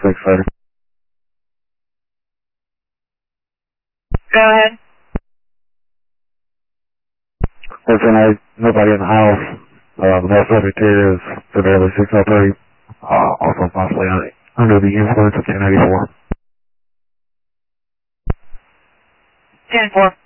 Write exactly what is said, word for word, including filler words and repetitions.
six thirty. Go ahead. Listen, I, nobody in the house. Uh, the male subject here is severely six oh three, uh, also possibly under the influence of ten eighty-four. ten four.